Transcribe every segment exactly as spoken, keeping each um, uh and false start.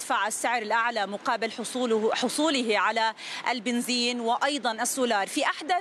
يدفع السعر الأعلى مقابل حصوله حصوله على البنزين وأيضا السولار. في أحدث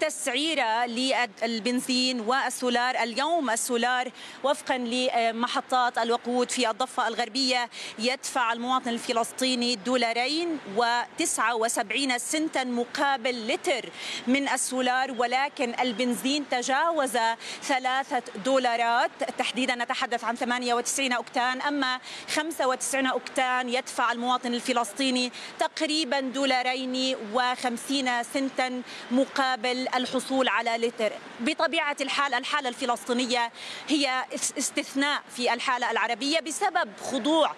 تسعيرة للبنزين والسولار اليوم، السولار وفقا لمحطات الوقود في الضفة الغربية يدفع المواطن الفلسطيني دولارين وتسعة وسبعين سنتا مقابل لتر من السولار، ولكن البنزين تجاوز ثلاثة دولارات، تحديدا نتحدث عن ثمانية وتسعين أوكتان. أما خمسة وتسعين أوكتان يدفع المواطن الفلسطيني تقريبا دولارين وخمسين سنتا مقابل الحصول على لتر. بطبيعة الحال الحالة الفلسطينية هي استثناء في الحالة العربية بسبب خضوع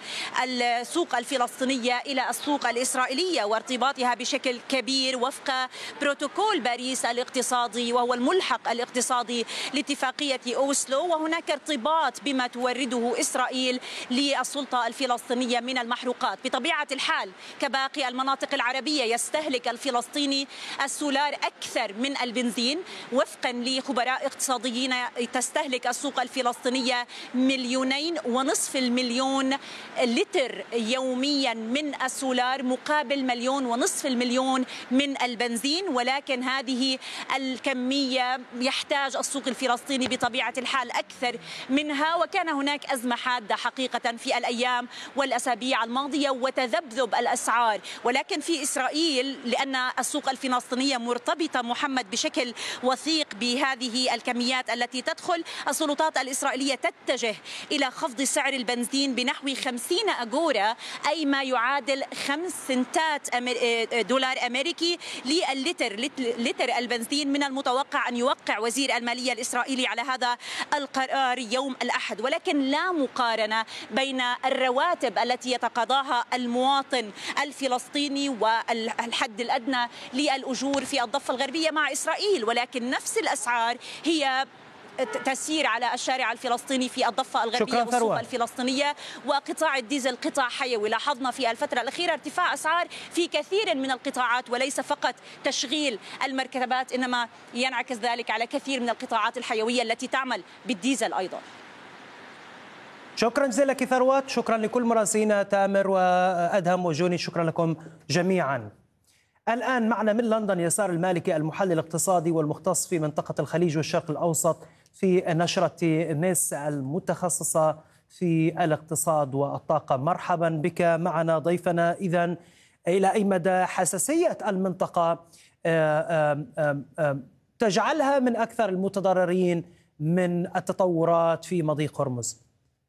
السوق الفلسطينية إلى السوق الإسرائيلية وارتباطها بشكل كبير وفق بروتوكول باريس الاقتصادي وهو الملحق الاقتصادي لاتفاقية أوسلو، وهناك ارتباط بما تورده إسرائيل للسلطة الفلسطينية من المحروقات. بطبيعة الحال كباقي المناطق العربية يستهلك الفلسطيني السولار أكثر من البنزين. وفقا لخبراء اقتصاديين تستهلك السوق الفلسطينية مليونين ونصف المليون لتر يوميا من السولار مقابل مليون ونصف المليون من البنزين، ولكن هذه الكمية يحتاج السوق الفلسطيني بطبيعة الحال أكثر منها. وكان هناك أزمة حادة حقيقة في الأيام والأسابيع الماضية وتذبذب الأسعار، ولكن في إسرائيل لأن السوق الفلسطينية مرتبطة محمد بشكل وثيق بهذه الكميات التي تدخل، السلطات الإسرائيلية تتجه إلى خفض سعر البنزين بنحو خمسين أغورا، أي ما يعادل خمس سنتات دولار أمريكي للتر. لتر البنزين من المتوقع أن يوقع وزير المالية الإسرائيلي على هذا القرار يوم الأحد، ولكن لا مقارنة بين الرواتب التي يتقاضاها المواطن الفلسطيني والحد الأدنى للأجور في الضفة الغربية مع إسرائيل، ولكن نفس الأسعار هي تسير على الشارع الفلسطيني في الضفة الغربية والسوق الفلسطينية. وقطاع الديزل قطاع حيوي، لاحظنا في الفترة الأخيرة ارتفاع أسعار في كثير من القطاعات، وليس فقط تشغيل المركبات إنما ينعكس ذلك على كثير من القطاعات الحيوية التي تعمل بالديزل أيضا. شكرا جزيلا لك ثروت، شكرا لكل مراسلينا تامر وأدهم وجوني، شكرا لكم جميعا. الآن معنا من لندن يسار المالكي المحلل الاقتصادي والمختص في منطقة الخليج والشرق الأوسط في نشرة ميس المتخصصة في الاقتصاد والطاقة. مرحبا بك معنا ضيفنا. إذن إلى أي مدى حساسية المنطقة تجعلها من أكثر المتضررين من التطورات في مضيق هرمز؟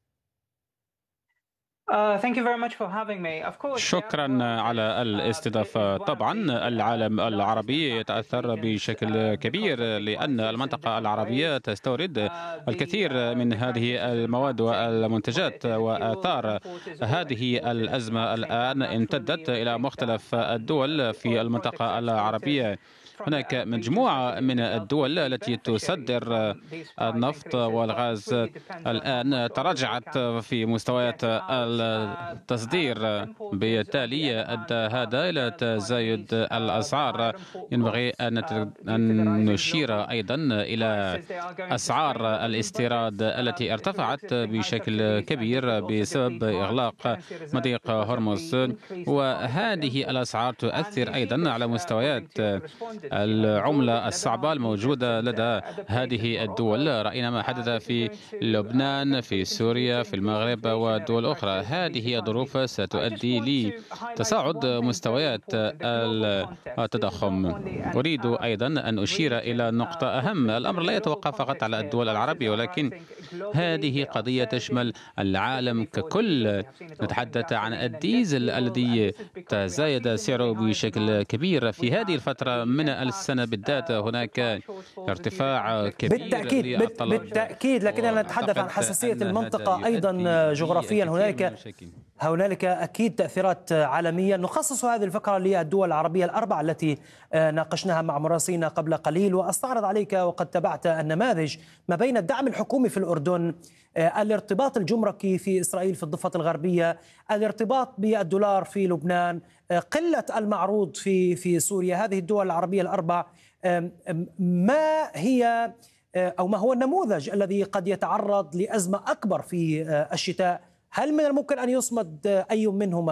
شكرا على الاستضافة. طبعا العالم العربي يتأثر بشكل كبير لأن المنطقة العربية تستورد الكثير من هذه المواد والمنتجات، وآثار هذه الأزمة الآن امتدت إلى مختلف الدول في المنطقة العربية. هناك مجموعة من الدول التي تصدر النفط والغاز الآن تراجعت في مستويات التصدير، بالتالي أدى هذا إلى تزايد الأسعار. ينبغي أن نشير أيضا إلى أسعار الاستيراد التي ارتفعت بشكل كبير بسبب إغلاق مضيق هرمز، وهذه الأسعار تؤثر أيضا على مستويات العملة الصعبة الموجودة لدى هذه الدول. رأينا ما حدث في لبنان، في سوريا، في المغرب والدول الأخرى. هذه الظروف ستؤدي لتصاعد مستويات التضخم. أريد أيضا أن أشير إلى نقطة أهم. الأمر لا يتوقف فقط على الدول العربية، ولكن هذه قضية تشمل العالم ككل. نتحدث عن الديزل الذي تزايد سعره بشكل كبير في هذه الفترة من السنة بالذات. هناك ارتفاع كبير بالتأكيد بالتأكيد لكننا نتحدث عن حساسية المنطقة أيضا جغرافيا. هنالك هنالك أكيد تأثيرات عالمية. نخصص هذه الفقرة للدول العربية الأربع التي ناقشناها مع مراسلنا قبل قليل، وأستعرض عليك وقد تابعت النماذج ما بين الدعم الحكومي في الأردن، الارتباط الجمركي في إسرائيل في الضفة الغربية، الارتباط بالدولار في لبنان، قلة المعروض في في سوريا. هذه الدول العربية الأربع ما هي أو ما هو النموذج الذي قد يتعرض لأزمة أكبر في الشتاء؟ هل من الممكن أن يصمد أي منهما